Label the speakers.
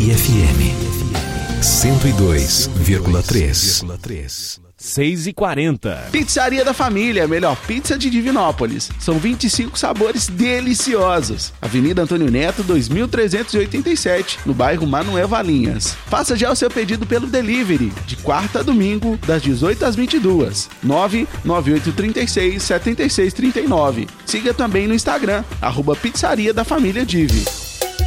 Speaker 1: Divi FM 102,3.
Speaker 2: 6h40.
Speaker 3: Pizzaria da Família, a melhor pizza de Divinópolis. São 25 sabores deliciosos. Avenida Antônio Neto, 2387, no bairro Manuel Valinhas. Faça já o seu pedido pelo delivery, de quarta a domingo, das 18 às 22. 99836-7639. Siga também no Instagram, @Pizzaria da Família Divi.